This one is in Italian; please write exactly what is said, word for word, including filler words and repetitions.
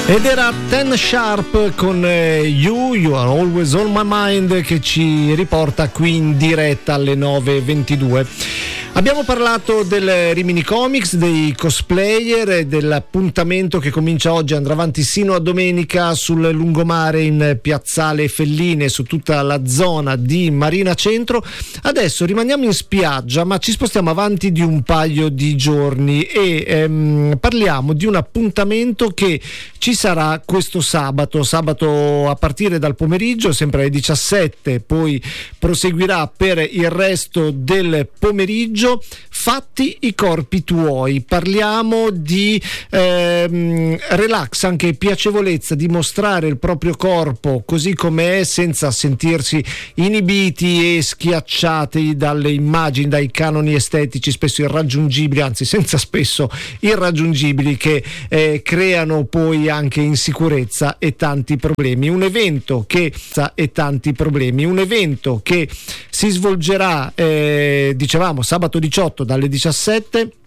Ed era Ten Sharp con eh, You, You Are Always On My Mind, che ci riporta qui in diretta alle nove e ventidue. Abbiamo parlato del Rimini Comics, dei cosplayer e dell'appuntamento che comincia oggi, andrà avanti sino a domenica sul lungomare in Piazzale Felline, su tutta la zona di Marina Centro. Adesso rimaniamo in spiaggia, ma ci spostiamo avanti di un paio di giorni e ehm, parliamo di un appuntamento che ci sarà questo sabato, sabato a partire dal pomeriggio, sempre alle diciassette, poi proseguirà per il resto del pomeriggio. Fatti i corpi tuoi, parliamo di ehm, relax, anche piacevolezza di mostrare il proprio corpo così com'è, senza sentirsi inibiti e schiacciati dalle immagini, dai canoni estetici spesso irraggiungibili, anzi senza spesso irraggiungibili, che eh, creano poi anche insicurezza e tanti problemi. Un evento che e tanti problemi, un evento che si svolgerà eh, dicevamo sabato diciotto dalle diciassette